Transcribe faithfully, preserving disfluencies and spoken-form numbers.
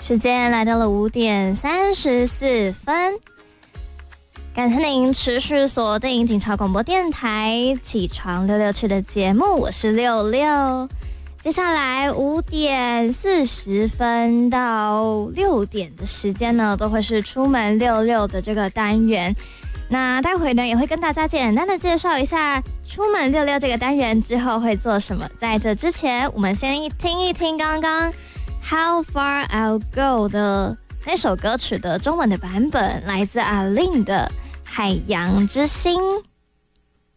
时间来到了五点三十四分，感谢您持续锁定警察广播电台起床六六去的节目，我是六六。接下来五点四十分到六点的时间呢，都会是出门六六的这个单元。那待会呢，也会跟大家简单的介绍一下出门六六这个单元之后会做什么。在这之前，我们先听一听刚刚 How Far I'll Go 的那首歌曲的中文的版本，来自阿令的《海洋之心》。